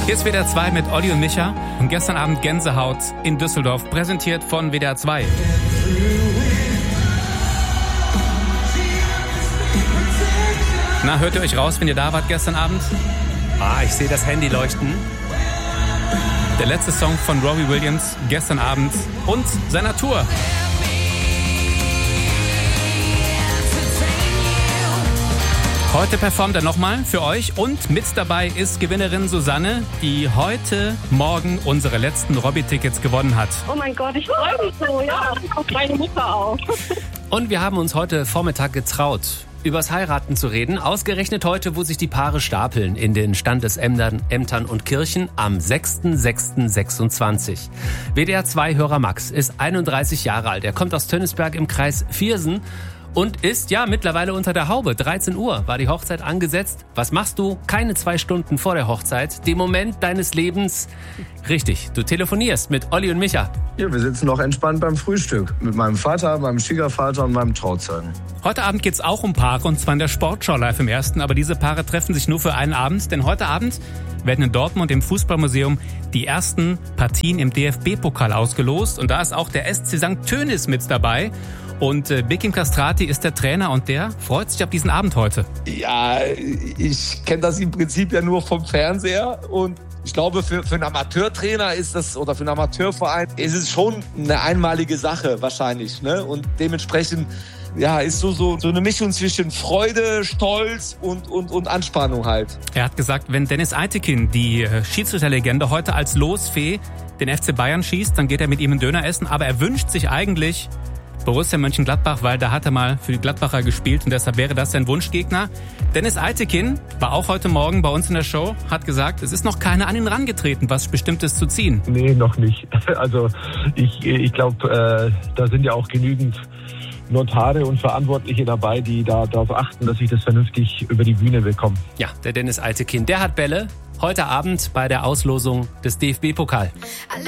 Hier ist WDR 2 mit Olli und Micha. Und gestern Abend Gänsehaut in Düsseldorf, präsentiert von WDR 2. Na, hört ihr euch raus, wenn ihr da wart gestern Abend? Ich sehe das Handy leuchten. Der letzte Song von Robbie Williams gestern Abend und seiner Tour. Heute performt er nochmal für euch und mit dabei ist Gewinnerin Susanne, die heute Morgen unsere letzten Robbie-Tickets gewonnen hat. Oh mein Gott, ich freue mich so, ja. Auf meine Mutter auch. Und wir haben uns heute Vormittag getraut, übers Heiraten zu reden. Ausgerechnet heute, wo sich die Paare stapeln in den Standesämtern und Kirchen am 6.6.26. WDR 2-Hörer Max ist 31 Jahre alt. Er kommt aus Tönnesberg im Kreis Viersen und ist mittlerweile unter der Haube. 13 Uhr war die Hochzeit angesetzt. Was machst du? Keine 2 Stunden vor der Hochzeit. Den Moment deines Lebens. Richtig, du telefonierst mit Olli und Micha. Ja, wir sitzen noch entspannt beim Frühstück. Mit meinem Vater, meinem Schwiegervater und meinem Trauzeugen. Heute Abend geht's auch um Paare und zwar in der Sportschau live im Ersten. Aber diese Paare treffen sich nur für einen Abend. Denn heute Abend werden in Dortmund im Fußballmuseum die ersten Partien im DFB-Pokal ausgelost. Und da ist auch der SC St. Tönnis mit dabei. Und Bekim Kastrati ist der Trainer und der freut sich auf diesen Abend heute. Ja, ich kenne das im Prinzip ja nur vom Fernseher und ich glaube, für einen Amateurtrainer ist das, oder für einen Amateurverein, ist es schon eine einmalige Sache wahrscheinlich, ne? Und dementsprechend, ja, ist so eine Mischung zwischen Freude, Stolz und Anspannung halt. Er hat gesagt, wenn Dennis Eitekin, die Schiedsrichterlegende, heute als Losfee den FC Bayern schießt, dann geht er mit ihm einen Döner essen. Aber er wünscht sich eigentlich Borussia Mönchengladbach, weil da hat er mal für die Gladbacher gespielt und deshalb wäre das sein Wunschgegner. Dennis Eitekin war auch heute Morgen bei uns in der Show, hat gesagt, es ist noch keiner an ihn rangetreten, was Bestimmtes zu ziehen. Nee, noch nicht. Also ich glaube, da sind ja auch genügend Notare und Verantwortliche dabei, die da darauf achten, dass ich das vernünftig über die Bühne bekomme. Ja, der Dennis Eitekin, der hat Bälle heute Abend bei der Auslosung des DFB-Pokal.